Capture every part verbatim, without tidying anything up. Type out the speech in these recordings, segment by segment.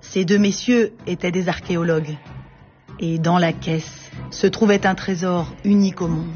Ces deux messieurs étaient des archéologues. Et dans la caisse se trouvait un trésor unique au monde.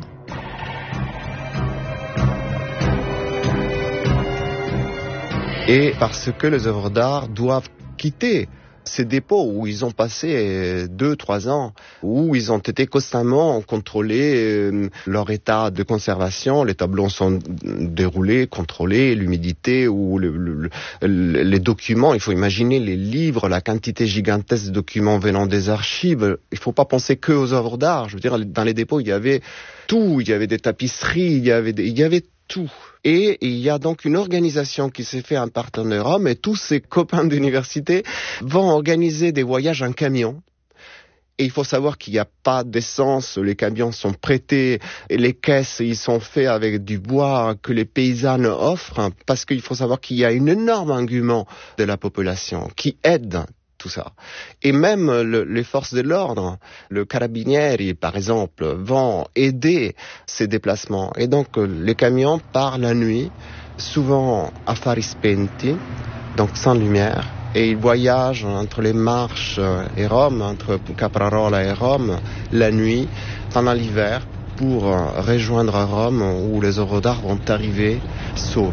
Et parce que les œuvres d'art doivent quitter ces dépôts où ils ont passé deux, trois ans, où ils ont été constamment contrôlés, euh, leur état de conservation, les tableaux sont déroulés, contrôlés, l'humidité ou le, le, le, les documents. Il faut imaginer les livres, la quantité gigantesque de documents venant des archives. Il ne faut pas penser que aux œuvres d'art. Je veux dire, dans les dépôts, il y avait tout. Il y avait des tapisseries, il y avait, des, il y avait tout. Et il y a donc une organisation qui s'est faite un partenaire homme et tous ses copains d'université vont organiser des voyages en camion. Et il faut savoir qu'il n'y a pas d'essence, les camions sont prêtés, et les caisses, ils sont faits avec du bois que les paysannes offrent, parce qu'il faut savoir qu'il y a un énorme engouement de la population qui aide tout ça. Et même le, les forces de l'ordre, le carabinieri par exemple, vont aider ces déplacements. Et donc les camions partent la nuit, souvent à fari spenti, donc sans lumière, et ils voyagent entre les Marches et Rome, entre Caprarola et Rome, la nuit, pendant l'hiver, pour rejoindre Rome où les œuvres d'art vont arriver sauves.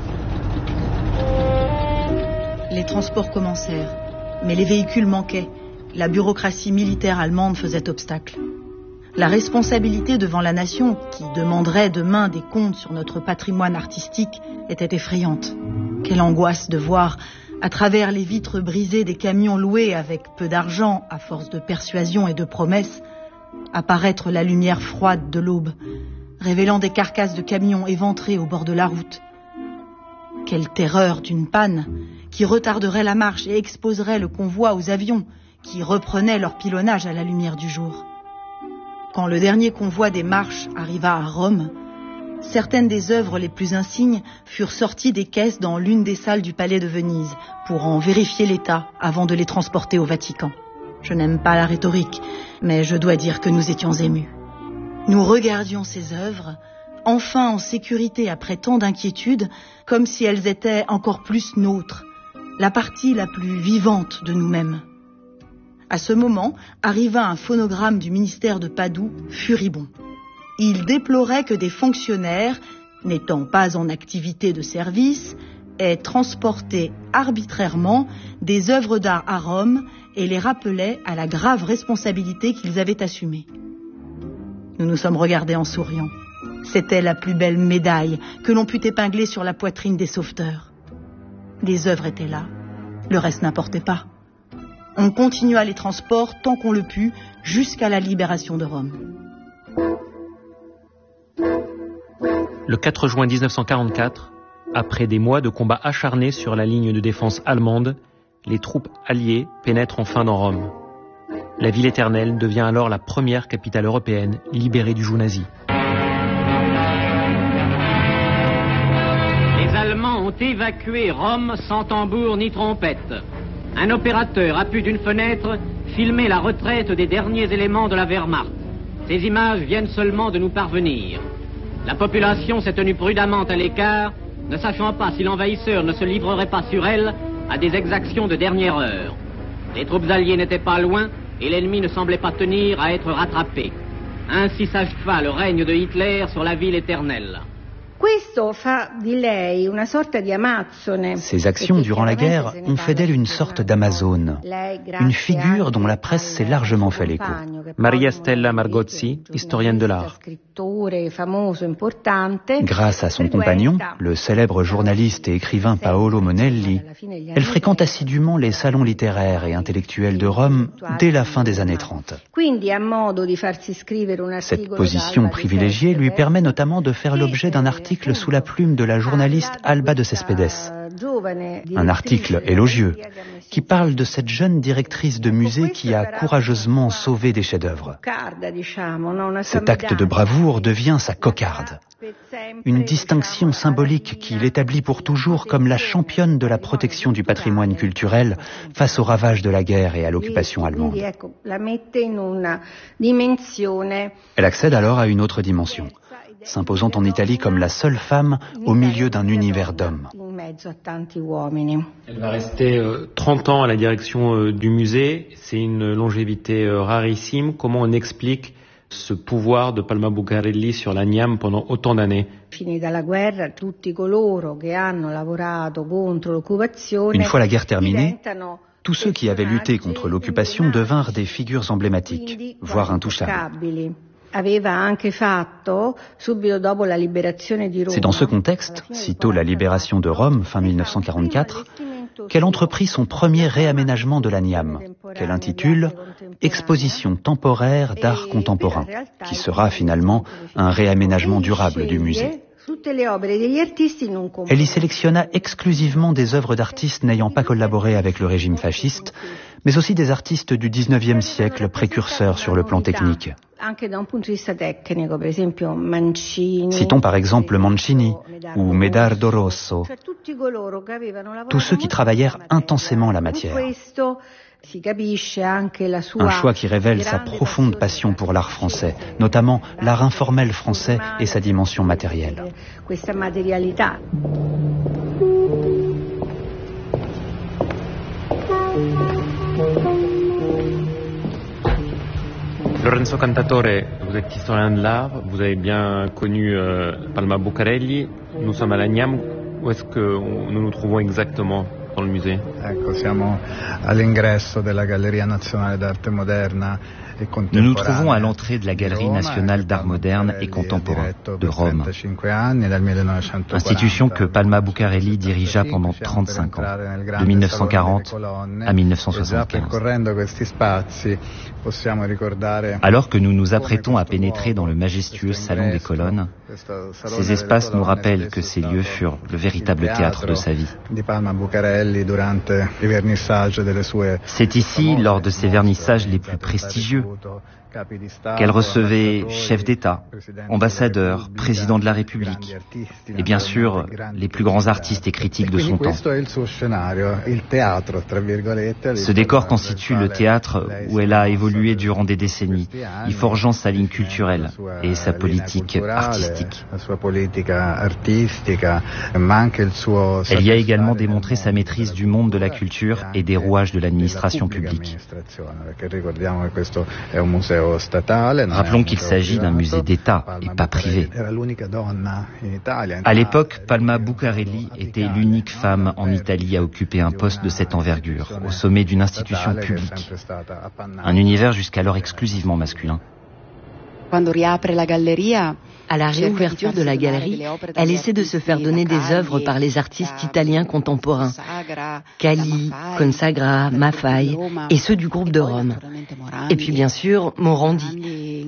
Les transports commencèrent. Mais les véhicules manquaient. La bureaucratie militaire allemande faisait obstacle. La responsabilité devant la nation, qui demanderait demain des comptes sur notre patrimoine artistique, était effrayante. Quelle angoisse de voir, à travers les vitres brisées des camions loués avec peu d'argent, à force de persuasion et de promesses, apparaître la lumière froide de l'aube, révélant des carcasses de camions éventrés au bord de la route. Quelle terreur d'une panne qui retarderait la marche et exposerait le convoi aux avions qui reprenaient leur pilonnage à la lumière du jour. Quand le dernier convoi des Marches arriva à Rome, certaines des œuvres les plus insignes furent sorties des caisses dans l'une des salles du palais de Venise pour en vérifier l'état avant de les transporter au Vatican. Je n'aime pas la rhétorique, mais je dois dire que nous étions émus. Nous regardions ces œuvres, enfin en sécurité après tant d'inquiétudes, comme si elles étaient encore plus nôtres, la partie la plus vivante de nous-mêmes. À ce moment, arriva un phonogramme du ministère de Padoue, furibond. Il déplorait que des fonctionnaires, n'étant pas en activité de service, aient transporté arbitrairement des œuvres d'art à Rome et les rappelait à la grave responsabilité qu'ils avaient assumée. Nous nous sommes regardés en souriant. C'était la plus belle médaille que l'on put épingler sur la poitrine des sauveteurs. Les œuvres étaient là, le reste n'importait pas. On continua les transports tant qu'on le put jusqu'à la libération de Rome. Le quatre juin mille neuf cent quarante-quatre, après des mois de combats acharnés sur la ligne de défense allemande, les troupes alliées pénètrent enfin dans Rome. La ville éternelle devient alors la première capitale européenne libérée du joug nazi. Les Allemands ont évacué Rome sans tambour ni trompette. Un opérateur a pu d'une fenêtre filmer la retraite des derniers éléments de la Wehrmacht. Ces images viennent seulement de nous parvenir. La population s'est tenue prudemment à l'écart, ne sachant pas si l'envahisseur ne se livrerait pas sur elle à des exactions de dernière heure. Les troupes alliées n'étaient pas loin et l'ennemi ne semblait pas tenir à être rattrapé. Ainsi s'acheva le règne de Hitler sur la ville éternelle. Ces actions durant la guerre ont fait d'elle une sorte d'Amazone, une figure dont la presse s'est largement fait l'écho. Maria Stella Margozzi, historienne de l'art. Grâce à son compagnon, le célèbre journaliste et écrivain Paolo Monelli, elle fréquente assidûment les salons littéraires et intellectuels de Rome dès la fin des années trente. Cette position privilégiée lui permet notamment de faire l'objet d'un article sous la plume de la journaliste Alba de Cespedes. Un article élogieux qui parle de cette jeune directrice de musée qui a courageusement sauvé des chefs-d'œuvre. Cet acte de bravoure devient sa cocarde. Une distinction symbolique qui l'établit pour toujours comme la championne de la protection du patrimoine culturel face aux ravages de la guerre et à l'occupation allemande. Elle accède alors à une autre dimension. s'imposant en Italie comme la seule femme au milieu d'un univers d'hommes. Elle va rester euh, trente ans à la direction euh, du musée. C'est une longévité euh, rarissime. Comment on explique ce pouvoir de Palma Bucarelli sur la Niam pendant autant d'années? Une fois la guerre terminée, tous ceux qui avaient lutté contre l'occupation devinrent des figures emblématiques, voire intouchables. C'est dans ce contexte, sitôt la libération de Rome, fin mille neuf cent quarante-quatre, qu'elle entreprit son premier réaménagement de la Niam, qu'elle intitule « Exposition temporaire d'art contemporain », qui sera finalement un réaménagement durable du musée. Elle y sélectionna exclusivement des œuvres d'artistes n'ayant pas collaboré avec le régime fasciste, mais aussi des artistes du dix-neuvième siècle précurseurs sur le plan technique. Citons par exemple Mancini ou Medardo Rosso, tous ceux qui travaillèrent intensément la matière. Un choix qui révèle sa profonde passion pour l'art français, notamment l'art informel français et sa dimension matérielle. Lorenzo Cantatore, vous êtes historien de l'art, vous avez bien connu euh, Palma Bucarelli. Nous sommes à la Niam. Où est-ce que nous nous trouvons exactement dans le musée? Ecco, siamo all'ingresso della Galleria Nazionale d'Arte Moderna. Nous nous trouvons à l'entrée de la Galerie nationale d'art moderne et contemporain de Rome, institution que Palma Bucarelli dirigea pendant trente-cinq ans, de mille neuf cent quarante à mille neuf cent soixante-quinze. Alors que nous nous apprêtons à pénétrer dans le majestueux Salon des Colonnes, ces espaces nous rappellent que ces lieux furent le véritable théâtre de sa vie. C'est ici, lors de ses vernissages les plus prestigieux, qu'elle recevait chefs d'État, ambassadeurs, présidents de la République et bien sûr les plus grands artistes et critiques de son temps. Ce décor constitue le théâtre où elle a évolué durant des décennies, y forgeant sa ligne culturelle et sa politique artistique. Elle y a également démontré sa maîtrise du monde de la culture et des rouages de l'administration publique. Rappelons qu'il s'agit d'un musée d'État et pas privé. À l'époque, Palma Bucarelli était l'unique femme en Italie à occuper un poste de cette envergure, au sommet d'une institution publique. Un univers jusqu'alors exclusivement masculin. À la réouverture de la galerie, elle essaie de se faire donner des œuvres par les artistes italiens contemporains, Cali, Consagra, Maffei et ceux du groupe de Rome. Et puis bien sûr, Morandi.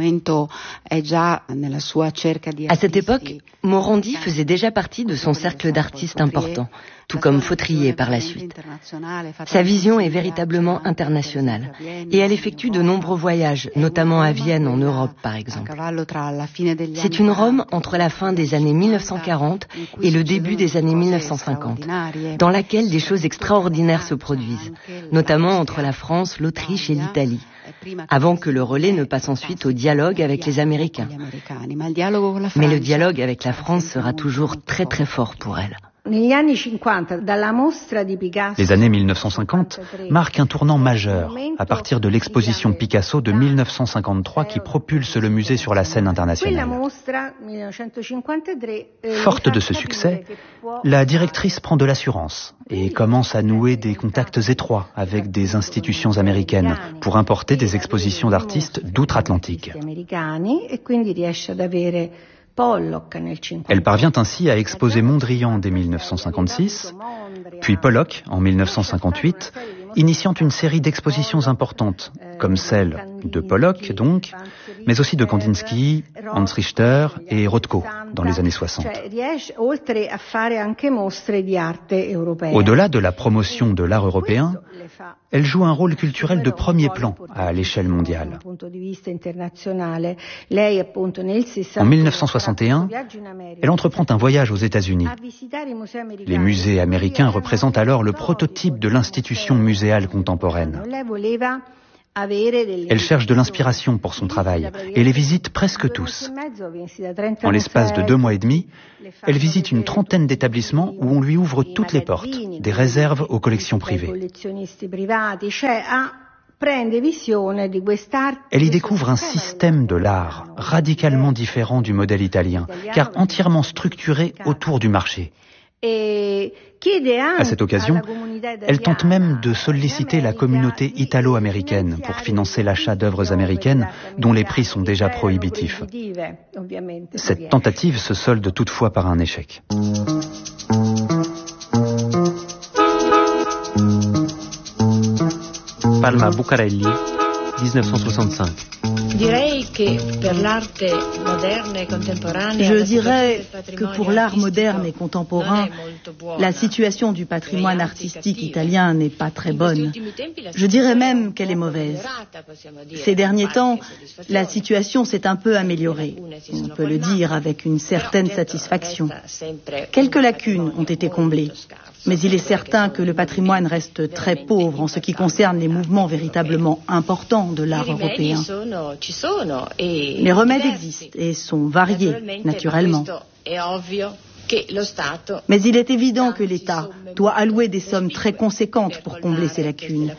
À cette époque, Morandi faisait déjà partie de son cercle d'artistes importants, tout comme Fautrier par la suite. Sa vision est véritablement internationale et elle effectue de nombreux voyages, notamment à Vienne en Europe par exemple. C'est une Rome entre la fin des années mille neuf cent quarante et le début des années mille neuf cent cinquante, dans laquelle des choses extraordinaires se produisent, notamment entre la France, l'Autriche et l'Italie, avant que le relais ne passe ensuite au dialogue avec les Américains. Mais le dialogue avec la France sera toujours très très fort pour elle. Les années mille neuf cent cinquante marquent un tournant majeur à partir de l'exposition Picasso de mille neuf cent cinquante-trois qui propulse le musée sur la scène internationale. Forte de ce succès, la directrice prend de l'assurance et commence à nouer des contacts étroits avec des institutions américaines pour importer des expositions d'artistes d'outre-Atlantique. Elle parvient ainsi à exposer Mondrian dès mille neuf cent cinquante-six, puis Pollock en mille neuf cent cinquante-huit, initiant une série d'expositions importantes, comme celle de Pollock donc, mais aussi de Kandinsky, Hans Richter et Rothko dans les années soixante. Au-delà de la promotion de l'art européen, elle joue un rôle culturel de premier plan à l'échelle mondiale. En mille neuf cent soixante et un, elle entreprend un voyage aux États-Unis. Les musées américains représentent alors le prototype de l'institution muséale contemporaine. Elle cherche de l'inspiration pour son travail et les visite presque tous. En l'espace de deux mois et demi, elle visite une trentaine d'établissements où on lui ouvre toutes les portes, des réserves aux collections privées. Elle y découvre un système de l'art radicalement différent du modèle italien, car entièrement structuré autour du marché. À cette occasion, elle tente même de solliciter la communauté italo-américaine pour financer l'achat d'œuvres américaines dont les prix sont déjà prohibitifs. Cette tentative se solde toutefois par un échec. Palma Bucarelli, dix-neuf cent soixante-cinq. Je dirais que pour l'art moderne et contemporain, la situation du patrimoine artistique italien n'est pas très bonne. Je dirais même qu'elle est mauvaise. Ces derniers temps, la situation s'est un peu améliorée. On peut le dire avec une certaine satisfaction. Quelques lacunes ont été comblées. Mais il est certain que le patrimoine reste très pauvre en ce qui concerne les mouvements véritablement importants de l'art européen. Les remèdes existent et sont variés, naturellement. Mais il est évident que l'État doit allouer des sommes très conséquentes pour combler ces lacunes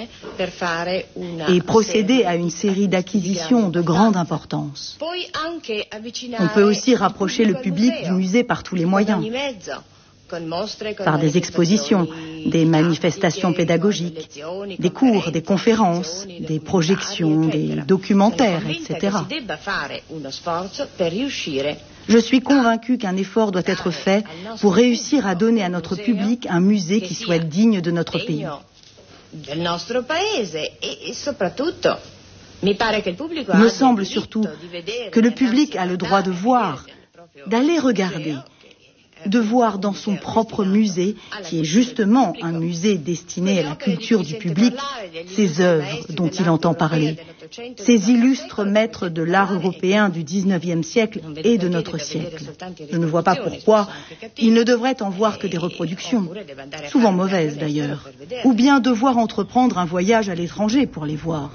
et procéder à une série d'acquisitions de grande importance. On peut aussi rapprocher le public du musée par tous les moyens. Par des expositions, des manifestations pédagogiques, des cours, des conférences, des projections, des documentaires, et cetera. Je suis convaincue qu'un effort doit être fait pour réussir à donner à notre public un musée qui soit digne de notre pays. Il me semble surtout que le public a le droit de voir, d'aller regarder, de voir dans son propre musée, qui est justement un musée destiné à la culture du public, ces œuvres dont il entend parler, ces illustres maîtres de l'art européen du dix-neuvième siècle et de notre siècle. Je ne vois pas pourquoi il ne devrait en voir que des reproductions, souvent mauvaises d'ailleurs, ou bien devoir entreprendre un voyage à l'étranger pour les voir.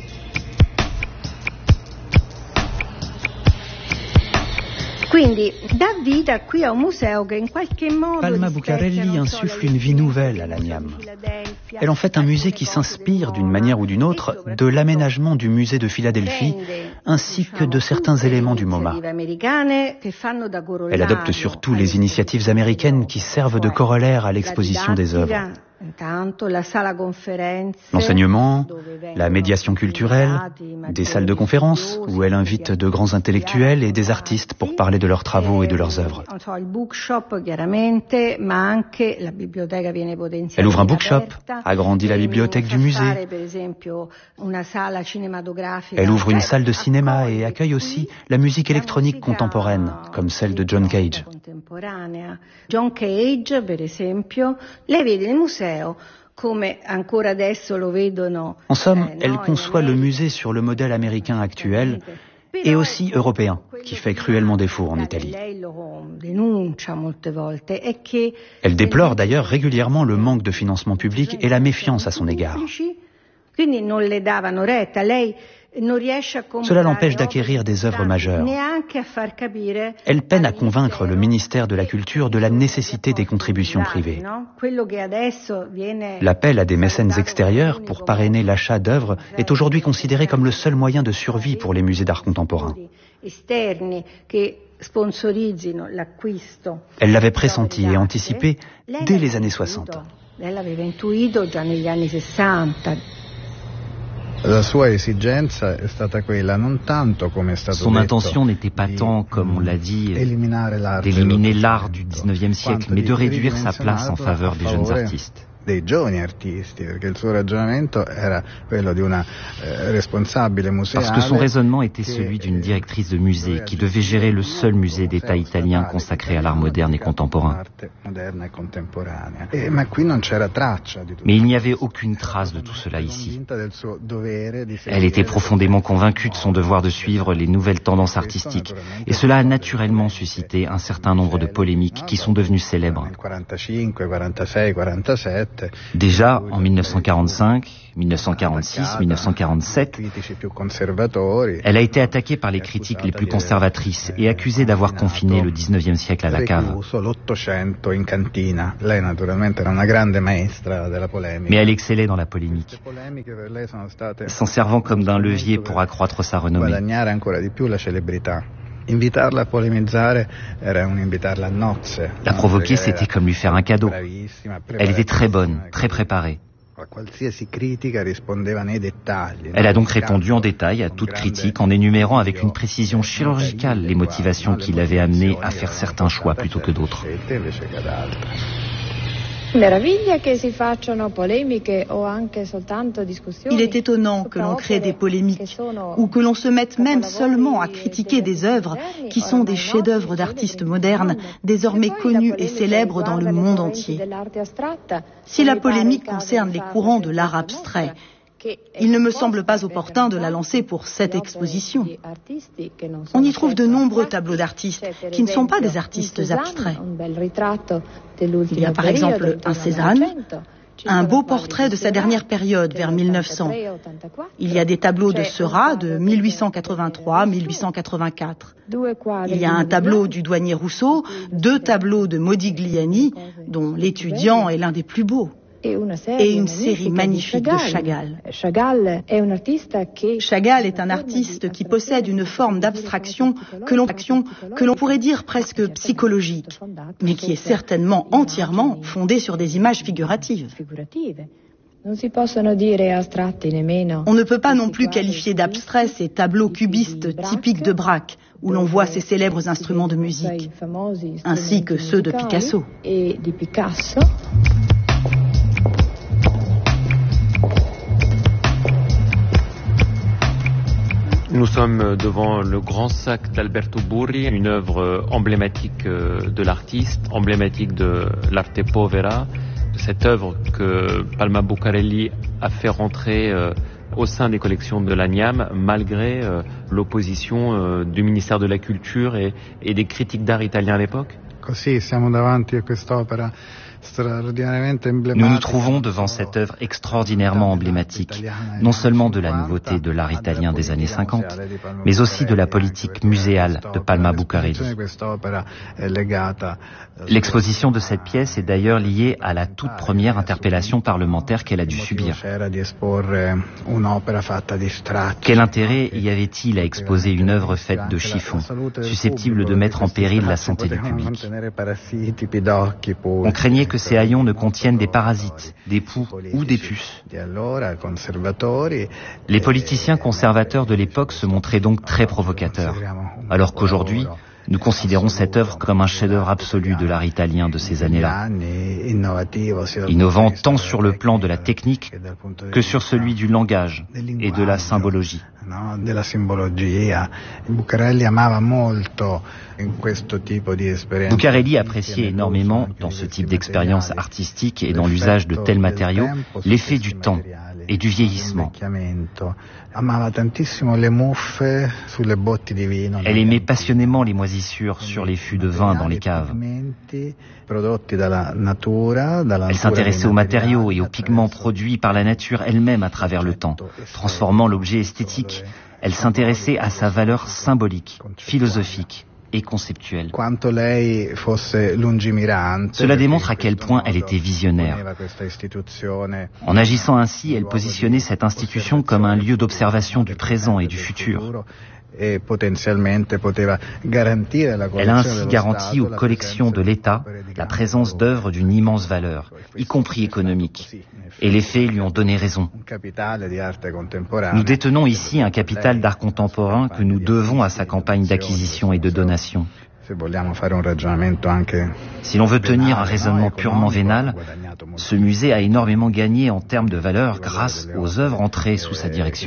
Palma Bucarelli insuffle une vie nouvelle à l'A N I A M. Elle en fait un musée qui s'inspire d'une manière ou d'une autre de l'aménagement du musée de Philadelphie ainsi que de certains éléments du MoMA. Elle adopte surtout les initiatives américaines qui servent de corollaire à l'exposition des œuvres. L'enseignement, la médiation culturelle, des salles de conférences où elle invite de grands intellectuels et des artistes pour parler de leurs travaux et de leurs œuvres. Elle ouvre un bookshop, agrandit la bibliothèque du musée. Elle ouvre une salle de cinéma et accueille aussi la musique électronique contemporaine, comme celle de John Cage. John Cage, per esempio, lei vede il museo come ancora adesso lo vedono. En somme, elle conçoit le musée sur le modèle américain actuel et aussi européen, qui fait cruellement défaut en Italie. Elle déplore d'ailleurs régulièrement le manque de financement public et la méfiance à son égard. Cela l'empêche d'acquérir des œuvres majeures. Elle peine à convaincre le ministère de la Culture de la nécessité des contributions privées. L'appel à des mécènes extérieurs pour parrainer l'achat d'œuvres est aujourd'hui considéré comme le seul moyen de survie pour les musées d'art contemporain. Elle l'avait pressenti et anticipé dès les années soixante. Son intention n'était pas tant, comme on l'a dit, d'éliminer l'art du dix-neuvième siècle, mais de réduire sa place en faveur des jeunes artistes. dei giovani artisti, perché il suo ragionamento era quello di una eh, responsabile museale. Parce que son raisonnement était celui d'une directrice de musée qui devait gérer le seul musée d'État italien consacré à l'art moderne et contemporain. Mais il n'y avait aucune trace de tout cela ici. Elle était profondément convaincue de son devoir de suivre les nouvelles tendances artistiques, et cela a naturellement suscité un certain nombre de polémiques qui sont devenues célèbres. Déjà, en mille neuf cent quarante-cinq, mille neuf cent quarante-six, mille neuf cent quarante-sept, elle a été attaquée par les critiques les plus conservatrices et accusée d'avoir confiné le dix-neuvième siècle à la cave. Mais elle excellait dans la polémique, s'en servant comme d'un levier pour accroître sa renommée. La provoquer, c'était comme lui faire un cadeau. Elle était très bonne, très préparée. Elle a donc répondu en détail à toute critique en énumérant avec une précision chirurgicale les motivations qui l'avaient amenée à faire certains choix plutôt que d'autres. Il est étonnant que l'on crée des polémiques ou que l'on se mette même seulement à critiquer des œuvres qui sont des chefs-d'œuvre d'artistes modernes, désormais connus et célèbres dans le monde entier. Si la polémique concerne les courants de l'art abstrait, il ne me semble pas opportun de la lancer pour cette exposition. On y trouve de nombreux tableaux d'artistes qui ne sont pas des artistes abstraits. Il y a par exemple un Cézanne, un beau portrait de sa dernière période, vers mille neuf cents. Il y a des tableaux de Seurat de mille huit cent quatre-vingt-trois à mille huit cent quatre-vingt-quatre. Il y a un tableau du douanier Rousseau, deux tableaux de Modigliani, dont L'étudiant est l'un des plus beaux. Et une série magnifique de Chagall. Chagall est un artiste qui possède une forme d'abstraction que l'on, que l'on pourrait dire presque psychologique, mais qui est certainement entièrement fondée sur des images figuratives. On ne peut pas non plus qualifier d'abstrait ces tableaux cubistes typiques de Braque, où l'on voit ses célèbres instruments de musique, ainsi que ceux de Picasso. Nous sommes devant le grand sac d'Alberto Burri, une œuvre emblématique de l'artiste, emblématique de l'arte povera, cette œuvre que Palma Bucarelli a fait rentrer au sein des collections de l'A N I A M, malgré l'opposition du ministère de la Culture et, et des critiques d'art italiens à l'époque. Nous nous trouvons devant cette œuvre extraordinairement emblématique, non seulement de la nouveauté de l'art italien des années cinquante, mais aussi de la politique muséale de Palma Bucarelli. L'exposition de cette pièce est d'ailleurs liée à la toute première interpellation parlementaire qu'elle a dû subir. Quel intérêt y avait-il à exposer une œuvre faite de chiffon, susceptible de mettre en péril la santé du public? On craignait que ces haillons ne contiennent des parasites, des poux ou des puces. Les politiciens conservateurs de l'époque se montraient donc très provocateurs, alors qu'aujourd'hui, nous considérons cette œuvre comme un chef-d'œuvre absolu de l'art italien de ces années-là, innovant tant sur le plan de la technique que sur celui du langage et de la symbologie. Bucarelli appréciait énormément, dans ce type d'expérience artistique et dans l'usage de tels matériaux, l'effet du temps et du vieillissement. Elle aimait passionnément les moisissures sur les fûts de vin dans les caves. Elle s'intéressait aux matériaux et aux pigments produits par la nature elle-même à travers le temps, transformant l'objet esthétique. Elle s'intéressait à sa valeur symbolique, philosophique et conceptuelle. Cela démontre à quel point elle était visionnaire. En agissant ainsi, elle positionnait cette institution comme un lieu d'observation du présent et du futur. Elle a ainsi garanti aux collections de l'État la présence d'œuvres d'une immense valeur, y compris économique. Et les faits lui ont donné raison. Nous détenons ici un capital d'art contemporain que nous devons à sa campagne d'acquisition et de donation. Si l'on veut tenir un raisonnement purement vénal, ce musée a énormément gagné en termes de valeur grâce aux œuvres entrées sous sa direction.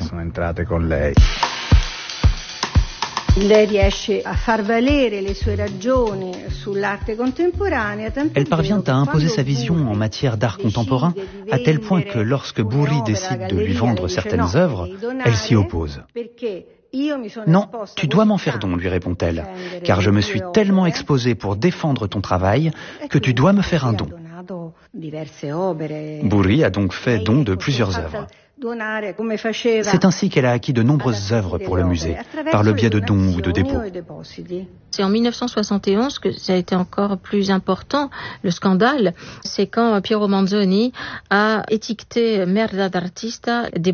Elle parvient à imposer sa vision en matière d'art contemporain à tel point que lorsque Burri décide de lui vendre certaines œuvres, elle s'y oppose. Non, tu dois m'en faire don, lui répond-elle, car je me suis tellement exposée pour défendre ton travail que tu dois me faire un don. Burri a donc fait don de plusieurs œuvres. C'est ainsi qu'elle a acquis de nombreuses œuvres pour le musée, par le biais de dons ou de dépôts. C'est en mille neuf cent soixante et onze que ça a été encore plus important, le scandale. C'est quand Piero Manzoni a étiqueté Merda d'Artista des